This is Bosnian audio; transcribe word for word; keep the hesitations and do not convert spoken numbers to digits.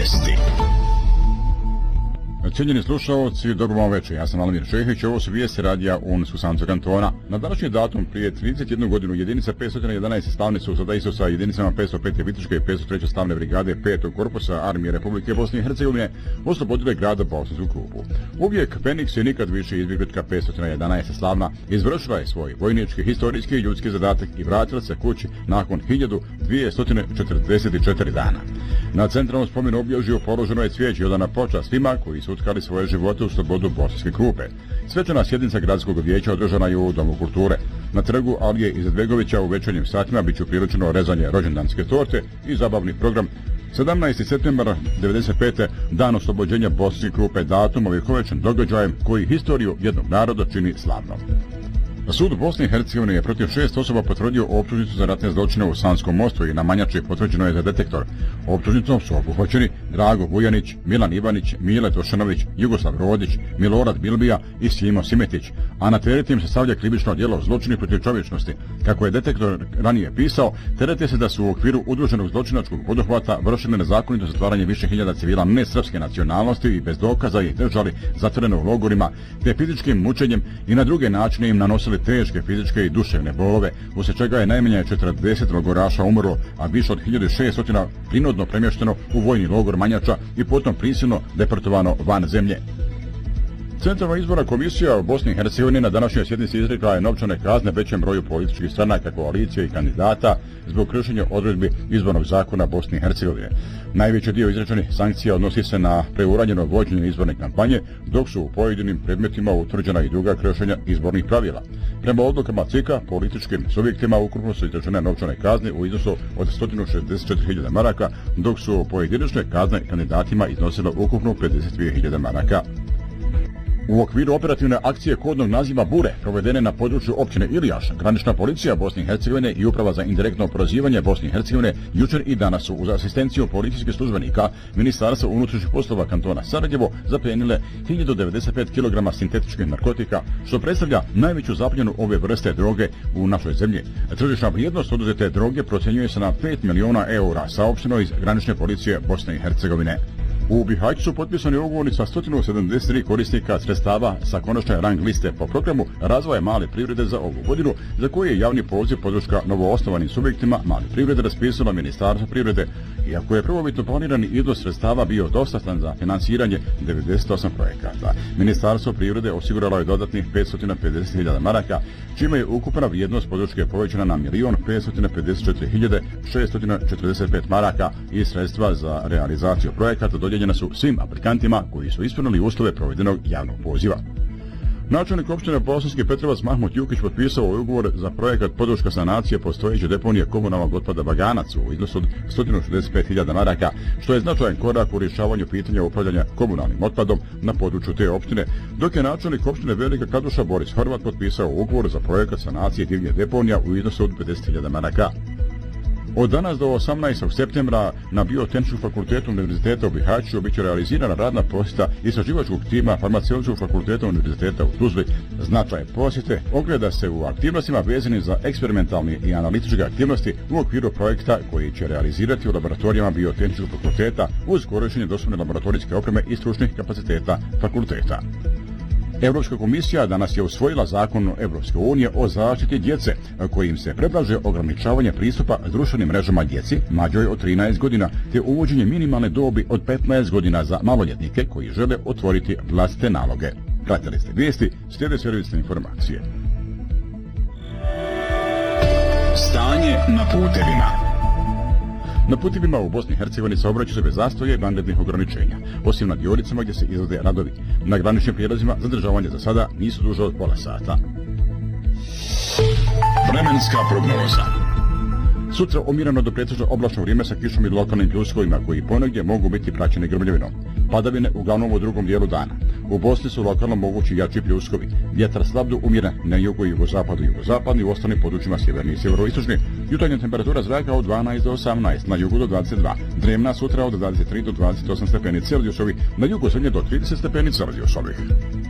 vijesti. Cijenjeni slušalci, dobro vam večer. Ja sam Alamir Šehić, ovo su vijesti radija UNS Sanca kantona. Na današnji datum prije trideset jednu godinu jedinica petsto jedanaest slavne su sada isto sa jedinicama petsto pete Viteške i petsto treće slavne brigade petog korpusa Armije Republike Bosne i Hercegovine oslobodile grada Bosansku Krupu. Uvijek Feniks je nikad više izbjeglička petsto jedanaest slavna izvršila je svoj vojnički, historijski i ljudski zadatak i vratila se kući nakon hiljadu dvjesto četrdeset četiri dana. Na centralnom spomenu obilježju položeno je cvijeće i odana počast svima koji su utkali svoje živote u slobodu Bosanske Krupe. Svečana sjednica gradskog vijeća održana je u Domu kulture. Na trgu Alije Izetbegovića u večernjim satima biće priličeno rezanje rođendanske torte i zabavni program. sedamnaesti septembar devedeset pete dan oslobođenja Bosanske Krupe, datum ovjekovečen događajem koji historiju jednog naroda čini slavnom. Sud Bosne i Hercegovine je protiv šest osoba potvrdio optužnicu za ratne zločine u Sanskom mostu i na Manjači potvrđeno je za detektor. Optužnicom su obuhvaćeni Drago Vujanić, Milan Ivanić, Mile Tošanović, Jugoslav Rodić, Milorad Bilbija i Simo Simetić, a na teret im se stavlja krivično djelo zločini protiv čovječnosti. Kako je detektor ranije pisao, tereti se da su u okviru udruženog zločinačkog poduhvata vršili nezakonito zatvaranje više hiljada civila nesrpske nacionalnosti i bez dokaza ih držali zatvorene u logorima, te fizičkim mučenjem i na druge načine im nanosili teške fizičke i duševne bolove, uslijed čega je najmanje četrdeset logoraša umrlo, a više od hiljadu šesto prinudno premješteno u vojni logor Manjača i potom prisilno deportovano van zemlje. Centralna izborna komisija u Bosni i Hercegovini na današnjoj sjednici izrekla je novčane kazne većem broju političkih stranaka, koalicije i kandidata zbog kršenja odredbi izbornog zakona Bosne i Hercegovine. Najveći dio izrečenih sankcija odnosi se na preuranjeno vođenje izborne kampanje, dok su u pojedinim predmetima utvrđena i druga kršenja izbornih pravila. Prema odlukama C I K-a, političkim subjektima ukupno su izrečene novčane kazne u iznosu od sto šezdeset četiri hiljade maraka, dok su pojedinačne kazne kandidatima iznosile ukupno pedeset dvije hiljade maraka. U okviru operativne akcije kodnog naziva Bure, provedene na području općine Ilijaš, granična policija Bosne i Hercegovine i uprava za indirektno oporezivanje Bosne i Hercegovine jučer i danas su uz asistenciju policijskih službenika Ministarstva unutrašnjih poslova kantona Sarajevo zaplijenile hiljadu devedeset pet kilograma sintetičkih narkotika, što predstavlja najveću zapljenu ove vrste droge u našoj zemlji. Tržišna vrijednost oduzete droge procjenjuje se na pet miliona eura, saopšteno iz granične policije Bosne i Hercegovine. U Bihaću su potpisani ugovori sa sto sedamdeset tri korisnika sredstava sa konačne rang liste po programu razvoja male privrede za ovu godinu, za koji je javni poziv podrška novoosnovanim subjektima male privrede raspisalo Ministarstvo privrede, iako je prvobitno planirani iznos sredstava bio dostatan za finansiranje devedeset osam projekata. Ministarstvo privrede osiguralo je dodatnih petsto pedeset hiljada maraka, čime je ukupna vrijednost podrške povećana na milion petsto pedeset četiri hiljade šesto četrdeset pet maraka i sredstva za realizaciju projekata dodijeljena su svim aplikantima koji su ispunili uslove provedenog javnog poziva. Načelnik opštine Bosanski Petrovac Mahmut Jukić potpisao ugovor za projekat podrška sanacije postojeće deponije komunalnog otpada Baganac u iznosu od sto šezdeset pet hiljada maraka, što je značajan korak u rješavanju pitanja upravljanja komunalnim otpadom na području te opštine, dok je načelnik opštine Velika Kladuša Boris Horvat potpisao ugovor za projekat sanacije divlje deponija u iznosu od pedeset hiljada maraka. Od danas do osamnaestog septembra na Biotehničkom fakultetu Univerziteta u Bihaću biće realizirana radna posjeta istraživačkog tima Farmaceutskog fakulteta Univerziteta u Tuzli. Značaj posjete ogleda se u aktivnostima vezanim za eksperimentalne i analitičke aktivnosti u okviru projekta koji će realizirati u laboratorijama Biotehničkog fakulteta uz korištenje dostupne laboratorijske opreme i stručnih kapaciteta fakulteta. Europska komisija danas je usvojila zakon Europske unije o zaštiti djece, kojim se predlaže ograničavanje pristupa društvenim mrežama djeci mlađoj od trinaest godina, te uvođenje minimalne dobi od petnaest godina za maloljetnike koji žele otvoriti vlastite naloge. Pratili ste vijesti, slijede servisne informacije. Stanje na putevima. Na putevima u Bosni i Hercegovini saobraćaju se bez zastoja i vanrednih ograničenja, osim na dionicama gdje se izvode radovi. Na graničnim prijelazima zadržavanje za sada nisu duže od pola sata. Vremenska prognoza. Sutra umirano do pretežno oblačno vrijeme sa kišom i lokalnim pljuskovima koji ponegdje mogu biti praćene grmljavinom. Padavine uglavnom u drugom dijelu dana. U Bosni su lokalno mogući jači pljuskovi. Vjetar slab do umjeren na jugu i jugozapadu i jugozapadni u ostalim područjima sjeverni i sjeveroistočni. Jutarnja temperatura zraka od dvanaest do osamnaest, na jugu do dvadeset dva. Dnevna sutra od dvadeset tri do dvadeset osam stepeni Celzijusovi, na jugu zemlje do trideset stepeni Celzijusovi.